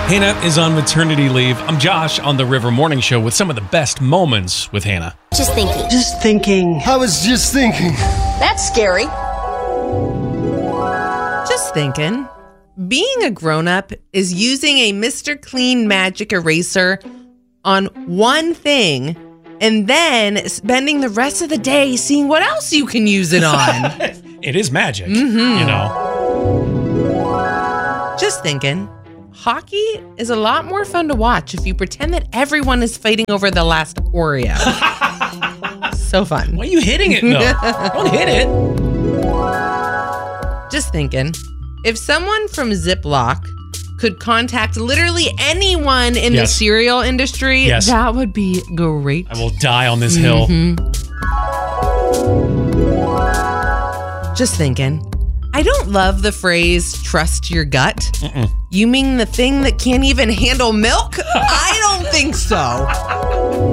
Hannah is on maternity leave. I'm Josh on the River Morning Show with some of the best moments with Hannah. Just thinking. Just thinking. I was just thinking. That's scary. Just thinking. Being a grown-up is using a Mr. Clean magic eraser on one thing and then spending the rest of the day seeing what else you can use it on. It is magic, you know. Just thinking. Hockey is a lot more fun to watch if you pretend that everyone is fighting over the last Oreo. So fun. Why are you hitting it, though? Don't hit it. Just thinking. If someone from Ziploc could contact literally anyone in the cereal industry, that would be great. I will die on this hill. Just thinking. I don't love the phrase, trust your gut. You mean the thing that can't even handle milk? I don't think so.